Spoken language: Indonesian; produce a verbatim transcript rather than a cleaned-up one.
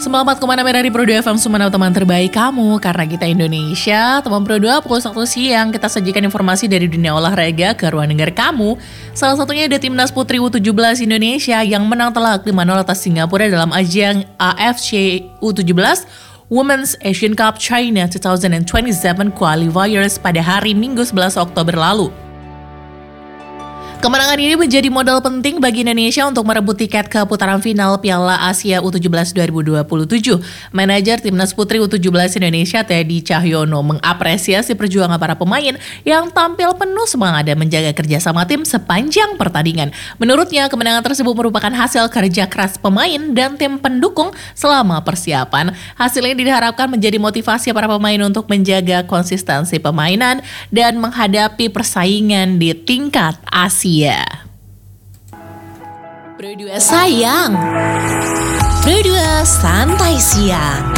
Semangat Komando Merah di Pro dua F M Sumeneb, teman terbaik kamu. Karena kita Indonesia, teman Pro dua pukul satu siang kita sajikan informasi dari dunia olahraga ke ruang dengar kamu. Salah satunya ada Timnas Putri U tujuh belas Indonesia yang menang telak lima nol atas Singapura dalam ajang A F C U tujuh belas Women's Asian Cup China dua ribu dua puluh tujuh Qualifiers pada hari Minggu sebelas Oktober lalu. Kemenangan ini menjadi modal penting bagi Indonesia untuk merebut tiket ke putaran final Piala Asia U tujuh belas dua ribu dua puluh tujuh. Manajer Timnas Putri U tujuh belas Indonesia Teddy Cahyono mengapresiasi perjuangan para pemain yang tampil penuh semangat dan menjaga kerjasama tim sepanjang pertandingan. Menurutnya, kemenangan tersebut merupakan hasil kerja keras pemain dan tim pendukung selama persiapan. Hasil ini diharapkan menjadi motivasi para pemain untuk menjaga konsistensi permainan dan menghadapi persaingan di tingkat Asia. Pro dua sayang, Pro dua santai siang.